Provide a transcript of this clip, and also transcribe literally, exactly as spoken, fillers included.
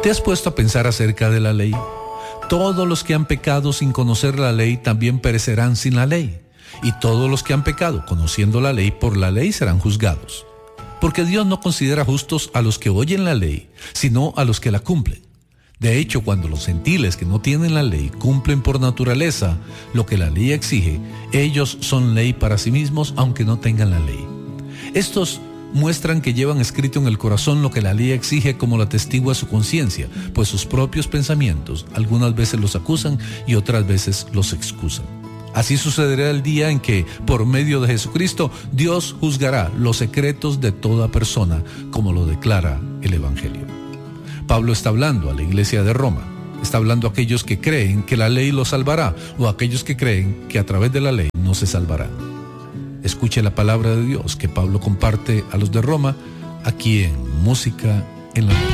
¿Te has puesto a pensar acerca de la ley? Todos los que han pecado sin conocer la ley también perecerán sin la ley. Y todos los que han pecado conociendo la ley por la ley serán juzgados. Porque Dios no considera justos a los que oyen la ley, sino a los que la cumplen. De hecho, cuando los gentiles que no tienen la ley cumplen por naturaleza lo que la ley exige, ellos son ley para sí mismos aunque no tengan la ley. Estos muestran que llevan escrito en el corazón lo que la ley exige como lo atestigua su conciencia, pues sus propios pensamientos algunas veces los acusan y otras veces los excusan. Así sucederá el día en que, por medio de Jesucristo, Dios juzgará los secretos de toda persona, como lo declara el Evangelio. Pablo está hablando a la iglesia de Roma. Está hablando a aquellos que creen que la ley los salvará o a aquellos que creen que a través de la ley no se salvarán. Escuche la palabra de Dios que Pablo comparte a los de Roma aquí en Música en la Vida.